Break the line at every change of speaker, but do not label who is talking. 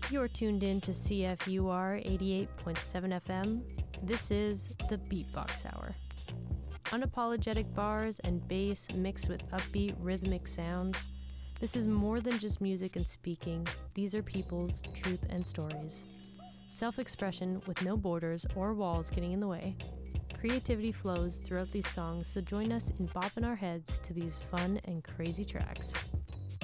You're tuned in to CFUR 88.7 FM. This is the Beatbox Hour. Unapologetic bars and bass mixed with upbeat rhythmic sounds. This is more than just music and speaking. These are people's truth and stories. Self-expression with no borders or walls getting in the way. Creativity flows throughout these songs, so join us in bopping our heads to these fun and crazy tracks.